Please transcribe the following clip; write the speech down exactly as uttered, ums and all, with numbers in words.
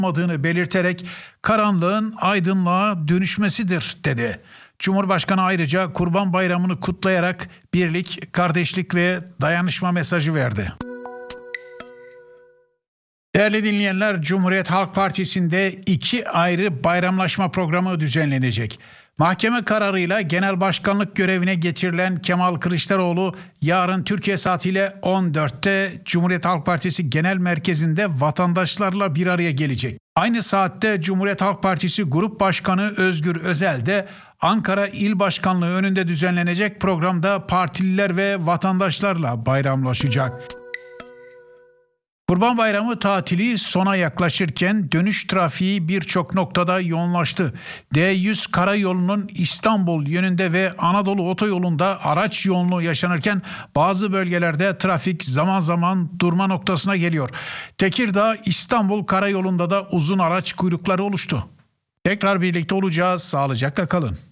olmadığını belirterek karanlığın aydınlığa dönüşmesidir dedi. Cumhurbaşkanı ayrıca Kurban Bayramı'nı kutlayarak birlik, kardeşlik ve dayanışma mesajı verdi. Değerli dinleyenler, Cumhuriyet Halk Partisi'nde iki ayrı bayramlaşma programı düzenlenecek. Mahkeme kararıyla genel başkanlık görevine getirilen Kemal Kılıçdaroğlu yarın Türkiye saatiyle on dörtte Cumhuriyet Halk Partisi Genel Merkezi'nde vatandaşlarla bir araya gelecek. Aynı saatte Cumhuriyet Halk Partisi Grup Başkanı Özgür Özel de Ankara İl Başkanlığı önünde düzenlenecek programda partililer ve vatandaşlarla bayramlaşacak. Kurban Bayramı tatili sona yaklaşırken dönüş trafiği birçok noktada yoğunlaştı. D yüz karayolunun İstanbul yönünde ve Anadolu otoyolunda araç yoğunluğu yaşanırken bazı bölgelerde trafik zaman zaman durma noktasına geliyor. Tekirdağ İstanbul karayolunda da uzun araç kuyrukları oluştu. Tekrar birlikte olacağız. Sağlıcakla kalın.